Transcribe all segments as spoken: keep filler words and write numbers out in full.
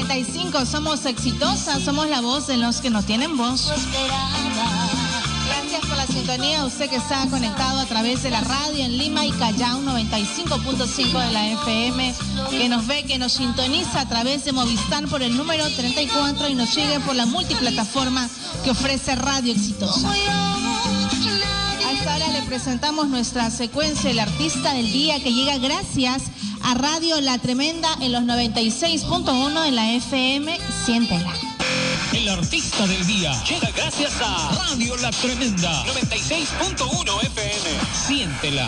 noventa y cinco, somos exitosas, somos la voz de los que no tienen voz. Gracias por la sintonía, usted que está conectado a través de la radio en Lima y Callao, noventa y cinco punto cinco de la F M, que nos ve, que nos sintoniza a través de Movistar por el número treinta y cuatro y nos sigue por la multiplataforma que ofrece Radio Exitosa. Hasta ahora le presentamos nuestra secuencia, el artista del día, que llega gracias a Radio La Tremenda en los noventa y seis punto uno de la F M. Siéntela. El artista del día llega gracias a Radio La Tremenda, noventa y seis punto uno F M. Siéntela.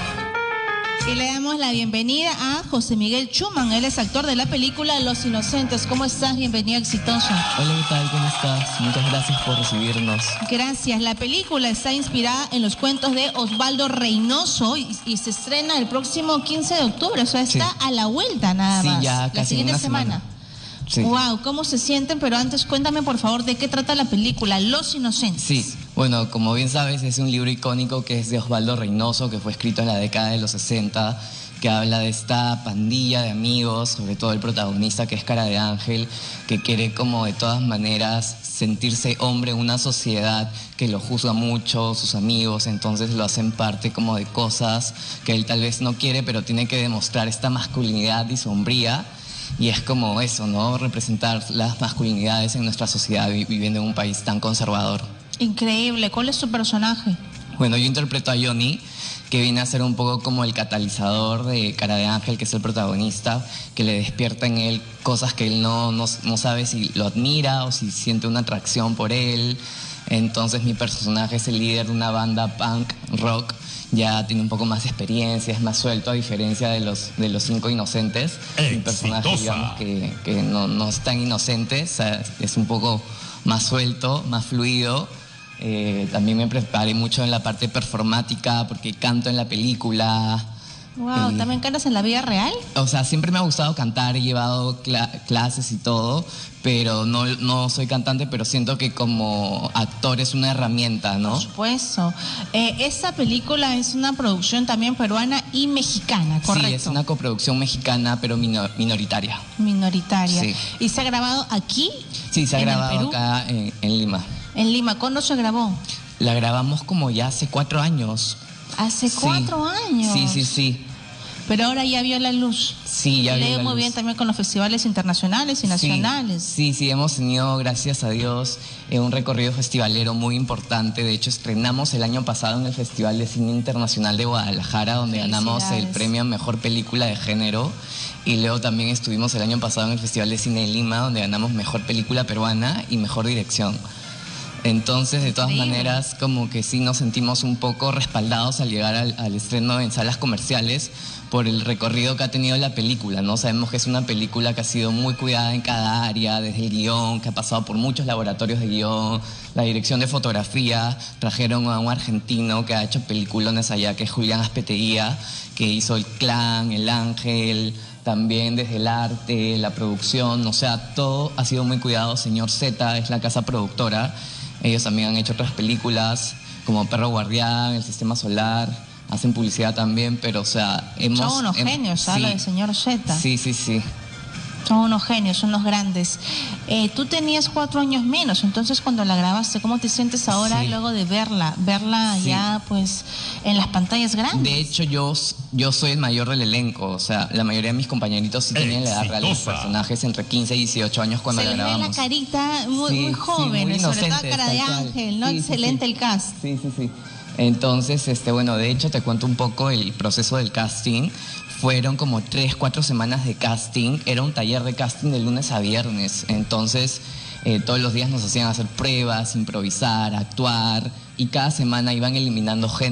Y le damos la bienvenida a José Miguel Schumann. Él es actor de la película Los Inocentes. ¿Cómo estás? Bienvenido a Exitosa. Hola, ¿qué tal? ¿Cómo estás? Muchas gracias por recibirnos. Gracias. La película está inspirada en los cuentos de Osvaldo Reynoso y, y se estrena el próximo quince de octubre. O sea, está sí. a la vuelta nada más. Sí, ya la casi siguiente una semana. semana. Sí. Wow, ¿cómo se sienten? Pero antes cuéntame por favor de qué trata la película Los Inocentes. Sí, bueno, como bien sabes, es un libro icónico que es de Osvaldo Reynoso, que fue escrito en la década de los sesenta, que habla de esta pandilla de amigos, sobre todo el protagonista que es Cara de Ángel, que quiere como de todas maneras sentirse hombre en una sociedad que lo juzga mucho, sus amigos, entonces lo hacen parte como de cosas que él tal vez no quiere, pero tiene que demostrar esta masculinidad y sombría. Y es como eso, ¿no? Representar las masculinidades en nuestra sociedad viviendo en un país tan conservador. Increíble. ¿Cuál es su personaje? Bueno, yo interpreto a Johnny, que viene a ser un poco como el catalizador de Cara de Ángel, que es el protagonista, que le despierta en él cosas que él no, no, no sabe si lo admira o si siente una atracción por él. Entonces mi personaje es el líder de una banda punk rock, ya tiene un poco más de experiencia, es más suelto a diferencia de los, de los cinco inocentes. Exitosa. Mi personaje, digamos, que, que no, no es tan inocente, o sea, es un poco más suelto, más fluido. Eh, también me preparé mucho en la parte performática porque canto en la película. Wow, eh, ¿también cantas en la vida real? O sea, siempre me ha gustado cantar, he llevado cl clases y todo, pero no, no soy cantante, pero siento que como actor es una herramienta, ¿no? Por supuesto. Eh, esta película es una producción también peruana y mexicana, ¿correcto? Sí, es una coproducción mexicana, pero minor minoritaria. Minoritaria. Sí. ¿Y se ha grabado aquí? Sí, se ha grabado acá en, en Lima. En Lima. ¿Cuándo se grabó? La grabamos como ya hace cuatro años. ¿Hace cuatro sí. años? Sí, sí, sí. Pero ahora ya vio la luz. Sí, ya vio la luz. Le muy bien también con los festivales internacionales y nacionales. Sí, sí, sí, hemos tenido, gracias a Dios, eh, un recorrido festivalero muy importante. De hecho, estrenamos el año pasado en el Festival de Cine Internacional de Guadalajara, donde ganamos el premio a Mejor Película de Género. Y luego también estuvimos el año pasado en el Festival de Cine de Lima, donde ganamos Mejor Película Peruana y Mejor Dirección. Entonces, de todas Increíble. maneras, como que sí nos sentimos un poco respaldados al llegar al, al estreno en salas comerciales por el recorrido que ha tenido la película, ¿no? Sabemos que es una película que ha sido muy cuidada en cada área, desde el guión, que ha pasado por muchos laboratorios de guión, la dirección de fotografía, trajeron a un argentino que ha hecho peliculones allá, que es Julián Aspeteguía, que hizo El Clan, El Ángel, también desde el arte, la producción, o sea, todo ha sido muy cuidado. Señor Z es la casa productora. Ellos también han hecho otras películas como Perro Guardián, El Sistema Solar, hacen publicidad también, pero o sea, hemos... Son unos hemos, genios, sí, habla del señor Z. Sí, sí, sí. Son unos genios, son unos grandes. Eh, tú tenías cuatro años menos, entonces cuando la grabaste, ¿cómo te sientes ahora sí. luego de verla? Verla sí. ya pues en las pantallas grandes. De hecho, yo, yo soy el mayor del elenco, o sea, la mayoría de mis compañeritos sí tenían la edad real de los personajes entre quince y dieciocho años cuando Se la grabamos. Se ve la carita muy, sí, muy joven, sí, muy sobre todo Cara de Ángel, ¿no? Sí, Excelente sí, sí. el cast. Sí, sí, sí. Entonces, este, bueno, de hecho te cuento un poco el proceso del casting. Fueron como tres, cuatro semanas de casting. Era un taller de casting de lunes a viernes. Entonces, eh, todos los días nos hacían hacer pruebas, improvisar, actuar. Y cada semana iban eliminando gente.